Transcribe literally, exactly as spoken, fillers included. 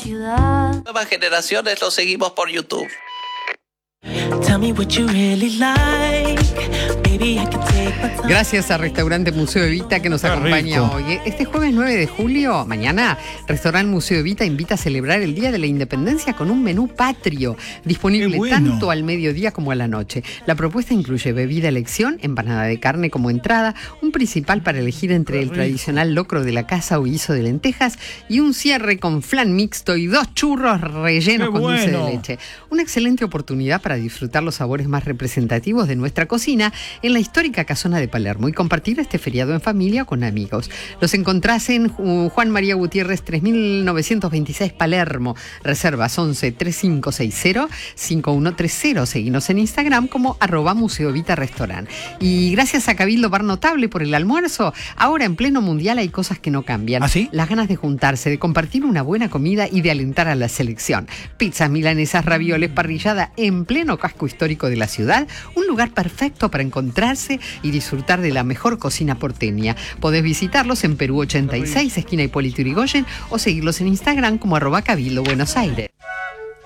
ciudad. Nuevas generaciones lo seguimos por YouTube. Tell me what you really like. Baby, I can take my time. Gracias a Restaurante Museo Evita que nos Qué acompaña rico. hoy. Este jueves nueve de julio, mañana, Restaurante Museo Evita invita a celebrar el Día de la Independencia con un menú patrio, disponible Qué bueno. tanto al mediodía como a la noche. La propuesta incluye bebida a elección, empanada de carne como entrada, un principal para elegir entre Qué el rico. tradicional locro de la casa o guiso de lentejas y un cierre con flan mixto y dos churros rellenos Qué con dulce bueno. de leche. Una excelente oportunidad para disfrutar los sabores más representativos de nuestra cocina en la histórica casona de Palermo y compartir este feriado en familia con amigos. Los encontrás en uh, Juan María Gutiérrez tres mil novecientos veintiséis Palermo. Reservas once, treinta y cinco sesenta, cincuenta y uno treinta. Seguinos en Instagram como arroba Museo Evita Restaurant. Y gracias a Cabildo Bar Notable por el almuerzo, ahora en pleno mundial hay cosas que no cambian. ¿Ah, sí? Las ganas de juntarse, de compartir una buena comida y de alentar a la selección. Pizzas, milanesas, ravioles, parrillada en pleno casco histórico de la ciudad. Un lugar perfecto para encontrarse y disfrutar de la mejor cocina porteña. Podés visitarlos en Perú ochenta y seis, esquina Hipólito Yrigoyen, o seguirlos en Instagram como arroba Cabildo Buenos Aires.